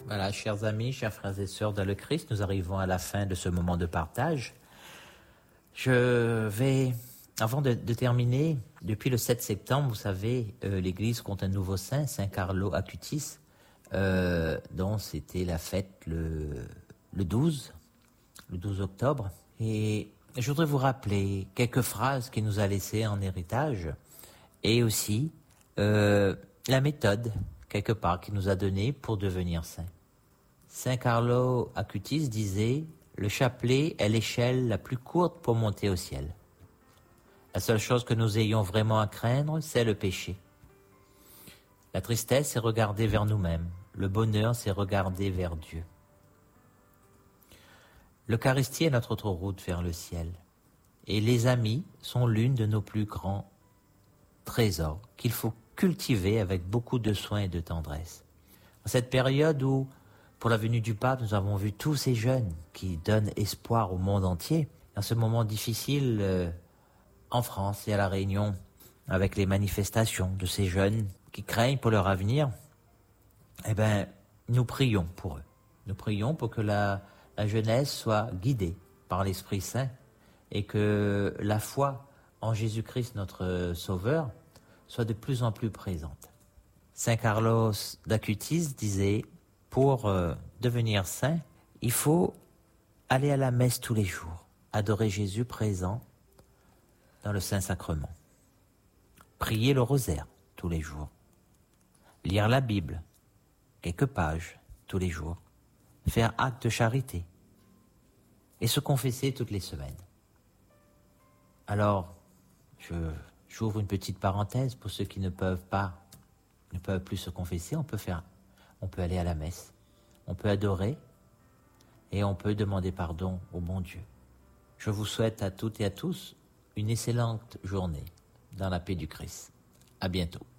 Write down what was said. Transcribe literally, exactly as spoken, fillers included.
Voilà, chers amis, chers frères et sœurs dans le Christ, nous arrivons à la fin de ce moment de partage. Je vais, avant de, de terminer, depuis le sept septembre, vous savez, euh, l'Église compte un nouveau saint, Saint Carlo Acutis, euh, dont c'était la fête le, le douze, le douze octobre. Et je voudrais vous rappeler quelques phrases qu'il nous a laissées en héritage, et aussi euh, la méthode, quelque part, qu'il nous a donnée pour devenir saint. Saint Carlo Acutis disait « Le chapelet est l'échelle la plus courte pour monter au ciel. La seule chose que nous ayons vraiment à craindre, c'est le péché. La tristesse, c'est regarder vers nous-mêmes. Le bonheur, c'est regarder vers Dieu. L'Eucharistie est notre autre route vers le ciel. Et les amis sont l'une de nos plus grands trésors qu'il faut cultiver avec beaucoup de soin et de tendresse. En cette période où, pour la venue du pape, nous avons vu tous ces jeunes qui donnent espoir au monde entier. En ce moment difficile, euh, en France et à La Réunion, avec les manifestations de ces jeunes qui craignent pour leur avenir, eh ben, nous prions pour eux. Nous prions pour que la, la jeunesse soit guidée par l'Esprit Saint et que la foi en Jésus-Christ, notre Sauveur, soit de plus en plus présente. Saint Carlos d'Acutis disait « Pour euh, devenir saint, il faut aller à la messe tous les jours, adorer Jésus présent dans le Saint-Sacrement, prier le rosaire tous les jours, lire la Bible, quelques pages tous les jours, faire acte de charité et se confesser toutes les semaines. » Alors, je, j'ouvre une petite parenthèse pour ceux qui ne peuvent pas, ne peuvent plus se confesser, on peut faire, on peut aller à la messe, on peut adorer et on peut demander pardon au bon Dieu. Je vous souhaite à toutes et à tous une excellente journée dans la paix du Christ. À bientôt.